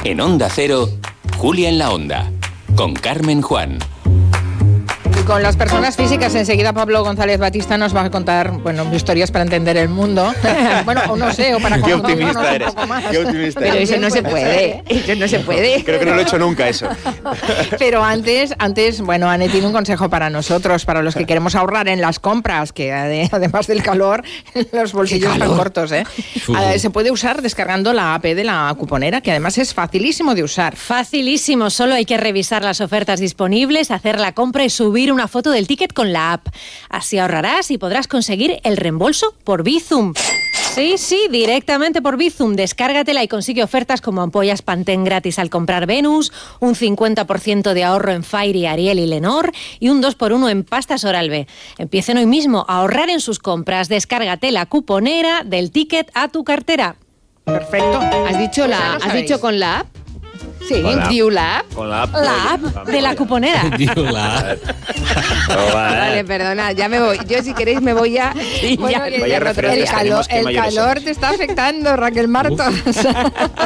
En Onda Cero, Julia en la Onda, con Carmen Juan. Con las personas físicas, enseguida Pablo González Batista nos va a contar, historias para entender el mundo. O no sé, o para conocernos un poco más. Qué optimista eres. Pero eso no se puede, Creo que no lo he hecho nunca eso. Pero antes, Ane tiene un consejo para nosotros, para los que queremos ahorrar en las compras, que además del calor, los bolsillos están cortos, ¿eh? Se puede usar descargando la app de la cuponera, que además es facilísimo de usar. Facilísimo, solo hay que revisar las ofertas disponibles, hacer la compra y subir una foto del ticket con la app. Así ahorrarás y podrás conseguir el reembolso por Bizum. Sí, directamente por Bizum. Descárgatela y consigue ofertas como ampollas Pantene gratis al comprar Venus, un 50% de ahorro en Fairy, Ariel y Lenor y un 2x1 en pastas Oral-B. Empiecen hoy mismo a ahorrar en sus compras. Descárgate la cuponera del ticket a tu cartera. Perfecto. ¿Has dicho con la app? Sí, Diulab. Con la app. La app de la cuponera. Vale, perdona, ya me voy. Yo, si queréis, me voy ya. El calor te está afectando, Raquel Martos.